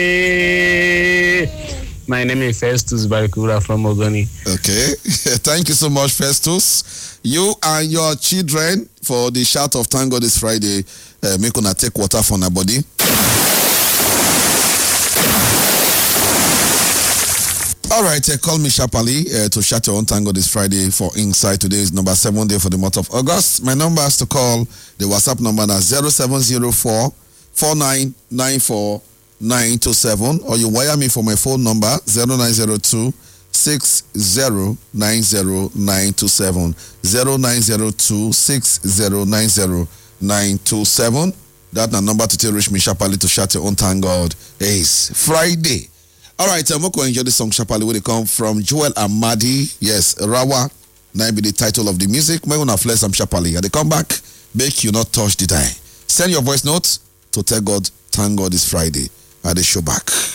My name is Festus Barikura from Ogoni. Okay. Thank you so much, Festus. You and your children for the shout of Thank God this Friday. Make una take water from our body. All right, call me sharply to shout your own Thank God this Friday for Inside. Today is number 7 day for the month of August. My number is to call the WhatsApp number is 0704 4994 927, or you wire me for my phone number 0902 6090927 0902 6090927. That's the number to reach me sharply to shout your own Thank God. It's Friday. All right, I'm going to enjoy the song sharply when it come from Joel Amadi. Yes, Rawa. Now be the title of the music. I'm going to flex some sharply. At the comeback, make you not touch the die. Send your voice notes to tell God Thank God it's Friday. At the show back.